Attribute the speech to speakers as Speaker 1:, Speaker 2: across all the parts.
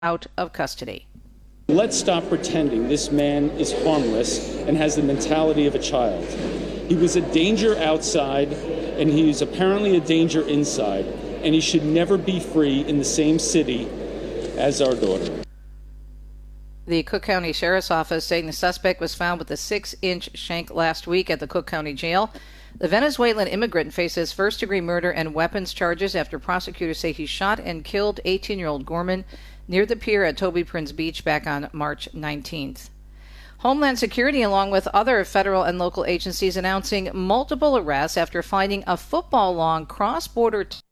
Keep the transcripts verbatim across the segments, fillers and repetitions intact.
Speaker 1: out of custody.
Speaker 2: Let's stop pretending this man is harmless and has the mentality of a child. He was a danger outside, and he is apparently a danger inside, and he should never be free in the same city as our daughter.
Speaker 1: The Cook County Sheriff's Office saying the suspect was found with a six-inch shank last week at the Cook County Jail. The Venezuelan immigrant faces first-degree murder and weapons charges after prosecutors say he shot and killed eighteen-year-old Gorman near the pier at Toby Prince Beach back on March nineteenth. Homeland Security, along with other federal and local agencies, announcing multiple arrests after finding a football-long cross-border t-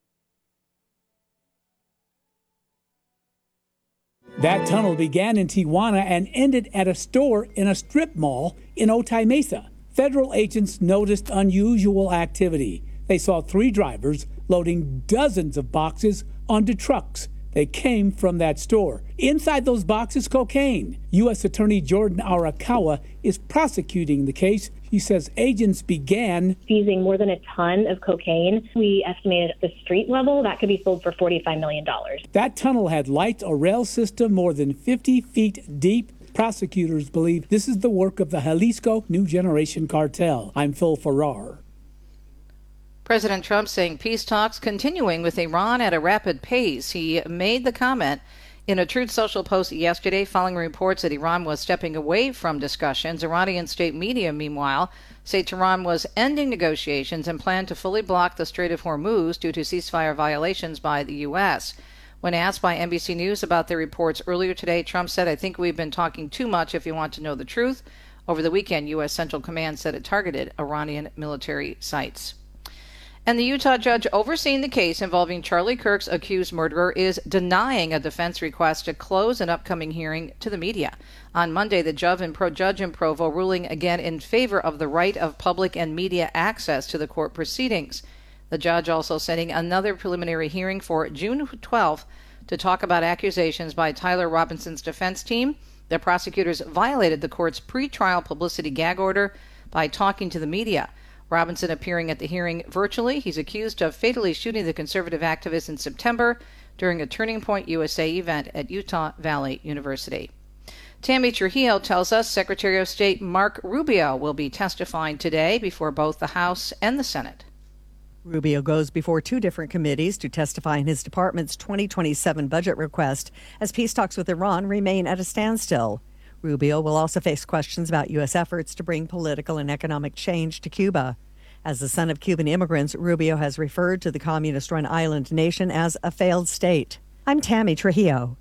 Speaker 3: That tunnel began in Tijuana and ended at a store in a strip mall in Otay Mesa. Federal agents noticed unusual activity. They saw three drivers loading dozens of boxes onto trucks. They came from that store. Inside those boxes, cocaine. U S Attorney Jordan Arakawa is prosecuting the case. He says agents began
Speaker 4: seizing more than a ton of cocaine. We estimated at the street level that could be sold for forty-five million dollars.
Speaker 3: That tunnel had lights, a rail system more than fifty feet deep. Prosecutors believe this is the work of the Jalisco New Generation Cartel. I'm Phil Farrar.
Speaker 1: President Trump saying peace talks continuing with Iran at a rapid pace. He made the comment in a Truth Social post yesterday following reports that Iran was stepping away from discussions. Iranian state media, meanwhile, say Tehran was ending negotiations and planned to fully block the Strait of Hormuz due to ceasefire violations by the U S. When asked by N B C News about the reports earlier today, Trump said, "I think we've been talking too much if you want to know the truth." Over the weekend, U S Central Command said it targeted Iranian military sites. And the Utah judge overseeing the case involving Charlie Kirk's accused murderer is denying a defense request to close an upcoming hearing to the media. On Monday, the judge in, Pro, judge in Provo ruling again in favor of the right of public and media access to the court proceedings. The judge also setting another preliminary hearing for June twelfth to talk about accusations by Tyler Robinson's defense team. The prosecutors violated the court's pretrial publicity gag order by talking to the media. Robinson appearing at the hearing virtually. He's accused of fatally shooting the conservative activist in September during a Turning Point U S A event at Utah Valley University. Tammy Trujillo tells us Secretary of State Mark Rubio will be testifying today before both the House and the Senate.
Speaker 5: Rubio goes before two different committees to testify in his department's twenty twenty-seven budget request as peace talks with Iran remain at a standstill. Rubio will also face questions about U S efforts to bring political and economic change to Cuba. As the son of Cuban immigrants, Rubio has referred to the communist-run island nation as a failed state. I'm Tammy Trujillo.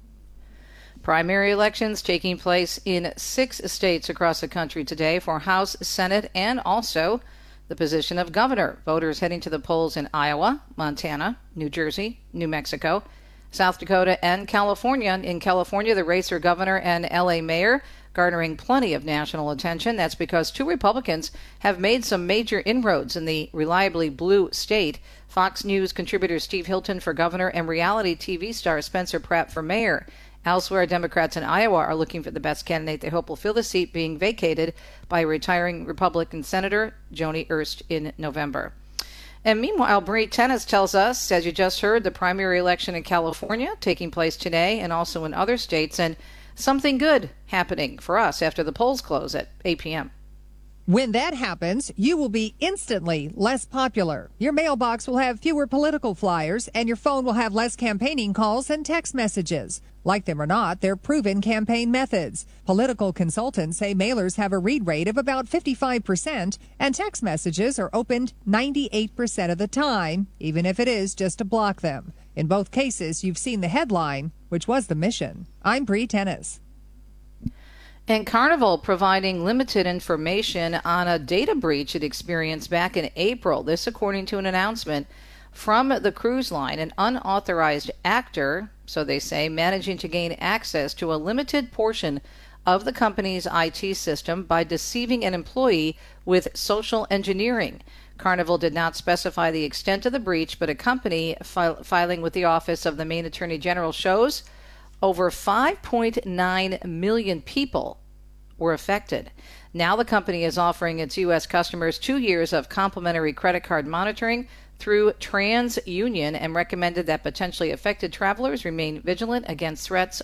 Speaker 1: Primary elections taking place in six states across the country today for House, Senate, and also the position of governor. Voters heading to the polls in Iowa, Montana, New Jersey, New Mexico, South Dakota, and California. In California, the race for governor and L A mayor garnering plenty of national attention. That's because two Republicans have made some major inroads in the reliably blue state. Fox News contributor Steve Hilton for governor and reality T V star Spencer Pratt for mayor. Elsewhere, Democrats in Iowa are looking for the best candidate they hope will fill the seat being vacated by retiring Republican Senator Joni Ernst in November. And meanwhile, Bree Tennis tells us, as you just heard, the primary election in California taking place today and also in other states, and something good happening for us after the polls close at eight p.m.
Speaker 6: When that happens, you will be instantly less popular. Your mailbox will have fewer political flyers, and your phone will have less campaigning calls and text messages. Like them or not, they're proven campaign methods. Political consultants say mailers have a read rate of about fifty-five percent, and text messages are opened ninety-eight percent of the time, even if it is just to block them. In both cases, you've seen the headline, which was the mission. I'm Bree Tennis.
Speaker 1: And Carnival providing limited information on a data breach it experienced back in April. This according to an announcement from the cruise line. An unauthorized actor, so they say, managing to gain access to a limited portion of the company's I T system by deceiving an employee with social engineering. Carnival did not specify the extent of the breach, but a company fil- filing with the Office of the Maine Attorney General shows over five point nine million people were affected. Now the company is offering its U S customers two years of complimentary credit card monitoring through TransUnion and recommended that potentially affected travelers remain vigilant against threats